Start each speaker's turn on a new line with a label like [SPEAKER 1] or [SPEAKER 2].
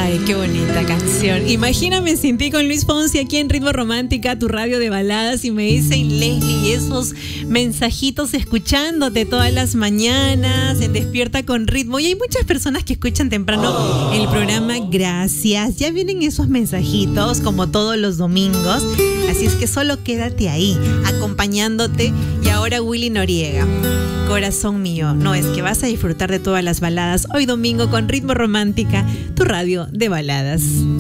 [SPEAKER 1] Ay, qué bonita canción. Imagíname sin ti con Luis Fonsi aquí en Ritmo Romántica, tu radio de baladas, y me dicen Leslie, esos mensajitos escuchándote todas las mañanas en Despierta con Ritmo. Y hay muchas personas que escuchan temprano el programa. Gracias. Ya vienen esos mensajitos como todos los domingos. Así es que solo quédate ahí, acompañándote. Y ahora Willy Noriega, Corazón Mío. No, es que vas a disfrutar de todas las baladas hoy domingo con Ritmo Romántica, tu radio de baladas.